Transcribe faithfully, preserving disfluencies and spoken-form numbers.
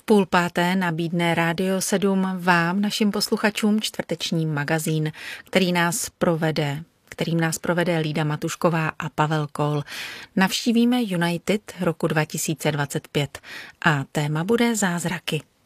půl páté nabídne Rádio sedm vám, našim posluchačům, čtvrteční magazín, který nás provede, kterým nás provede Lída Matušková a Pavel Kohl. Navštívíme United roku dva tisíce dvacet pět a téma bude zázraky.